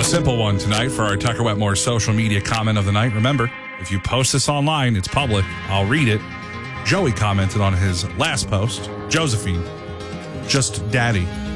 simple one tonight for our Tucker Wetmore social media comment of the night. Remember, if you post this online, it's public. I'll read it. Joey commented on his last post. Josephine, just daddy.